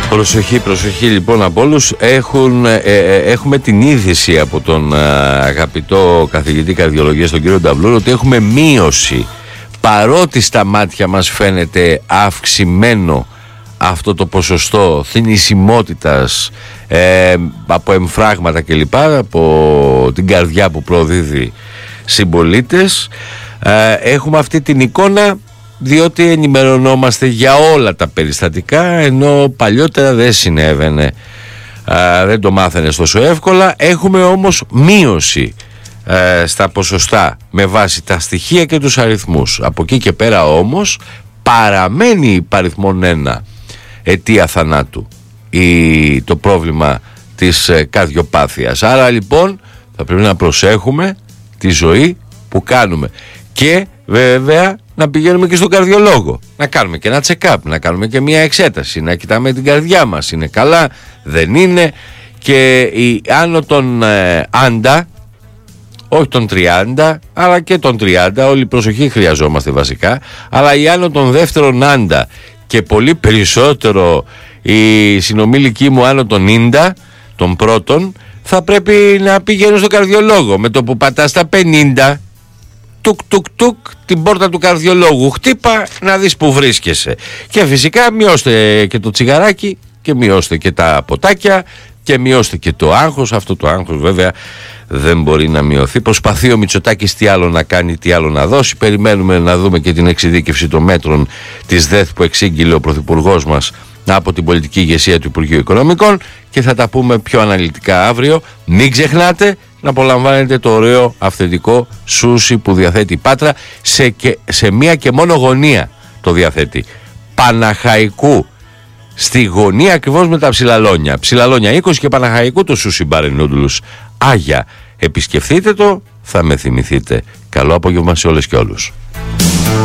Προσοχή λοιπόν από όλους. Έχουμε την είδηση από τον αγαπητό καθηγητή καρδιολογίας, τον κύριο Νταυλούρο, ότι έχουμε μείωση, παρότι στα μάτια μας φαίνεται αυξημένο αυτό το ποσοστό θνησιμότητας από εμφράγματα κλπ, από την καρδιά που προδίδει συμπολίτες. Έχουμε αυτή την εικόνα διότι ενημερωνόμαστε για όλα τα περιστατικά, ενώ παλιότερα δεν συνέβαινε, δεν το μάθαινες τόσο εύκολα. Έχουμε όμως μείωση στα ποσοστά με βάση τα στοιχεία και τους αριθμούς. Από εκεί και πέρα όμως παραμένει υπαριθμόν ένα αιτία θανάτου το πρόβλημα της καρδιοπάθειας. Άρα λοιπόν θα πρέπει να προσέχουμε τη ζωή που κάνουμε και βέβαια να πηγαίνουμε και στον καρδιολόγο, να κάνουμε και ένα check-up, να κάνουμε και μια εξέταση, να κοιτάμε την καρδιά μας, είναι καλά, δεν είναι. Και οι άνω των άντα, όχι των 30 αλλά και των 30, όλη προσοχή χρειαζόμαστε βασικά, αλλά οι άνω των δεύτερων άντα και πολύ περισσότερο οι συνομήλικοί μου άνω των 90, των πρώτων, θα πρέπει να πηγαίνουν στον καρδιολόγο. Με το που πατάς τα 50, τουκ την πόρτα του καρδιολόγου χτύπα, να δεις που βρίσκεσαι. Και φυσικά μειώστε και το τσιγαράκι και μειώστε και τα ποτάκια και μειώστε και το άγχος. Αυτό το άγχος βέβαια δεν μπορεί να μειωθεί. Προσπαθεί ο Μητσοτάκης τι άλλο να κάνει, τι άλλο να δώσει. Περιμένουμε να δούμε και την εξειδίκευση των μέτρων της ΔΕΘ που εξήγηλε ο Πρωθυπουργός μας από την πολιτική ηγεσία του Υπουργείου Οικονομικών, και θα τα πούμε πιο αναλυτικά αύριο. Μην ξεχνάτε να απολαμβάνετε το ωραίο αυθεντικό σούσι που διαθέτει η Πάτρα, σε μία και μόνο γωνία το διαθέτει. Παναχαϊκού, στη γωνία ακριβώς με τα ψηλαλόνια. Ψηλαλόνια 20 και Παναχαϊκού το σούσι μπαρ νούντλους. Άγια, επισκεφτείτε το, θα με θυμηθείτε. Καλό απόγευμα σε όλες και όλους.